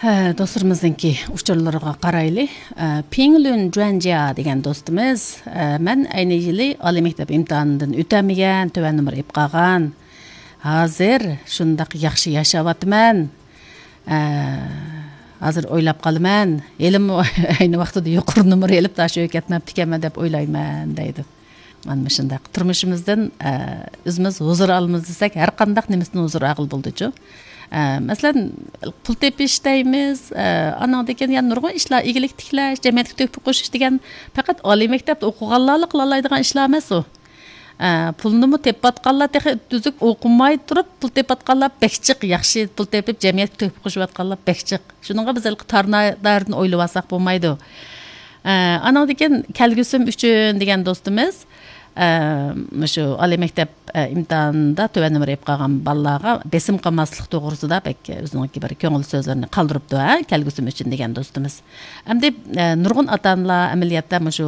Dostlarımızdaki uçurlarına qaraylı. Penglün Juanja degan dostumuz, men ayni yili oliy maktab imtihonidan o'tamagan, tuvan numar ib qolgan. Hozir shundaq yaxshi yashayapman. Hozir o'ylab qolaman. Elim ayni vaqtida yuqori numar elib tashlab ketmabdi ekanman deb o'ylayman deydi. Mana shundaq turmushimizdan o'zimiz huzur olamiz desak, har qanday nimasini huzur aql bo'ldi-chu. Mesela pul tepiş deymiz, ana degen yani nurgun işler, iyilik tiklaş, cemiyetlik töküp koşuş degen fakat oliy mektepte okuganlarla kılalaydigan işler emas o. Pulunu mu tepip atqanlar düzük okumay turup pul tepip atqanlar bekçik, yaxşı pul tepip cemiyetlik töküp koşup atqanlar bekçik. Şununla biz tarnadardın oylasak bolmaydı. Ana degen kelgüsüm üçün degen dostumuz şu oliy mektep imtihanında töven numar ib qalgan balalarga besim qilmaslik to'g'risida bek o'zining bir ko'ngil so'zlarini qoldiribdi kelgusim uchun degan do'stimiz. Hamda nurg'un ota-onalar amaliyotda shu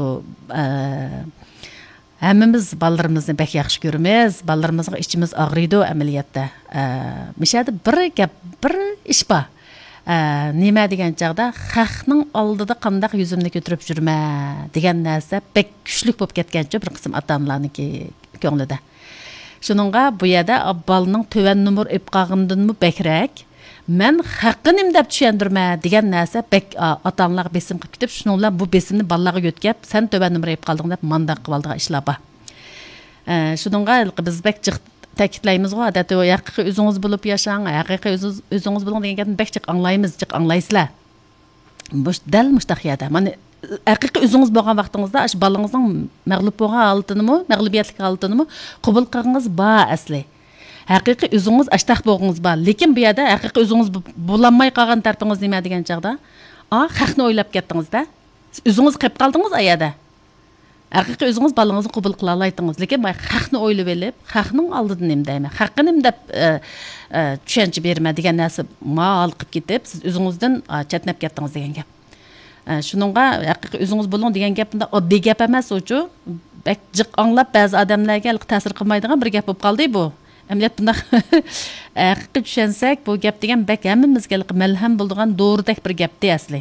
hammamiz balalarimizni bek yaxshi ko'ramiz, balalarimizga ichimiz og'riydi amaliyotda. Mishada bir ish bor. Nima degan chaqda xalqning oldida qandaq yuzimni ko'tarib yurma degan narsa bek kuchlik bo'lib ketgancha bir qism ota-onalarniki ko'nglida. Shuningga bu yerda balaning tuvan numar ib qolgandanmi bekrak men haqqini deb tushundirma degan narsa bek ota-onalar besim qilib ketib, shuning bilan bu besimni balalarga yo'tkab, sen tuvan numar ib qolding deb mandaq qilib oldigan ishlar bor. Shuningga biz bek ta'kidlaymiz go, odatda haqiqiy o'zingiz bo'lib yashang, haqiqiy o'zingiz bo'ling degan gapni bekchiq anglaymiz, jiq anglaysizlar. Bu dal mustaqiyada. Mana haqiqiy o'zingiz bo'lgan vaqtingizda ash balangizning mag'lub bo'lgan holatini, mag'lubiyatlik holatini qabul qilgingiz bor asli. Haqiqiy o'zingiz ashtaq bo'lgingiz bor, lekin bu yerda haqiqiy o'zingiz bo'lanmay qolgan tarafingiz nima degan chaqda, xalqni o'ylab ketdingizda, o'zingiz qilib qoldingiz ayada. Haqiqiy o'zingiz balangizni qabul qila oladingiz, lekin men xalqni o'ylab elib, xalqning oldida nima deyman, xalqini deb tushuncha berma degan narsa mal qilib ketib, siz o'zingizdan chatnab ketdingiz degan gap. Shuningga haqiqiy o'zingiz bo'ling degan gap bunda oddiy gap emas o'chu. Bak jiq anglab ba'zi odamlarga ta'sir qilmaydigan bir gap bo'lib qoldi bu. Amaliyot bunda haqiqiy tushunsak, bu gap degan bak hammamizga malham bo'ladigan doğrudak bir gapdi asli.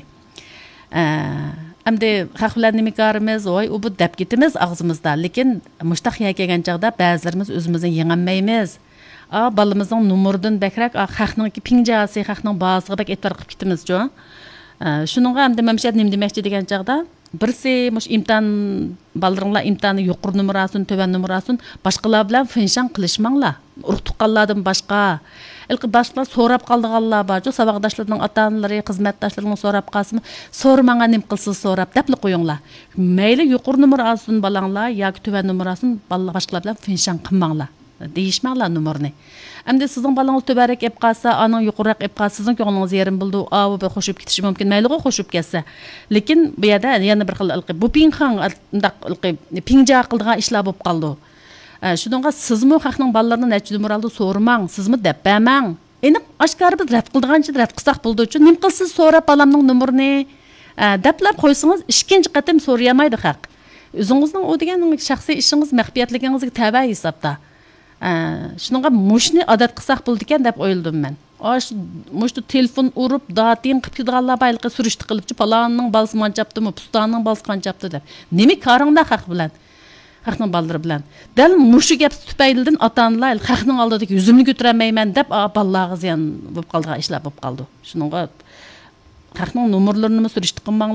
Hamda xalqlar nima qarimiz, u bu deb ketimiz og'zimizda, lekin mushtaq kelgan chaqda ba'zilarimiz o'zimizni yengolmaymiz. Balamizning numuridan bakrak xalqning pingjasi, xalqning bazıga bak e'tibor qilib ketimiz-ku. Shuningga hamda mamshat nima demoqchi degan chaqda birsi mush imtihon balaringlar imtihoni yuqori numarasin, tuvan numarasin boshqalar bilan finshan qilishmanglar. Urug' tuqqanlardan boshqa başlar so'rab qoldiganlar bor. Saboqdoshlarning ota-onalari, xizmatdoshlaring so'rab qolsin, so'rmanga nim qilsiz so'rab deb qo'yinglar. Mayli yuqori numar olsin balanglar yoki tuvan numar olsin, balalar boshqalar bilan finshan qilmanglar. Deyishmanglar numarni. Endi sizning balangiz tubarak ib qolsa, aning yuqoriroq ib qolsa, sizning ko'nglingiz yerim bo'ldi, bu qo'shib ketishi mumkin. Mayli qo'shib ketsa. Lekin bu yerda yana bir xil bu pinxan pinja qildigan ishlar bo'lib qoldi. Shuningga sizmi xalqning balalarini necha numar oldi so'ramang, sizmi deb bermang. Aniq oshkor biz rad qildigancha rad qilsak bo'ldi uchun nim qilsiz so'rab balamning numarini deplab qo'ysangiz ikkinchi qatim so'rayamaydi xalq. O'zingizning o degan shaxsiy ishingiz maxfiyatligingizga tabiiy hisobda. Shuningga mushni odat qilsak bo'ldi ekan deb o'yladim men. Mushni telefon urib, datin qilib ketganlar bayliqqa surishti qilibchi, palanning balsi manchapdimi, pustanning balsi qanchapdi deb. Nima qaringda xalq bilan? Xalqning balları bilan. Dal mushu gap tufaylidan ota-onalar xalqning oldidagi yuzimni ko'taramayman deb balalarga ziyon bo'lib qolgan ishlar bo'lib qoldi. Shuningga xalqning nomerlarini surishti qilmang.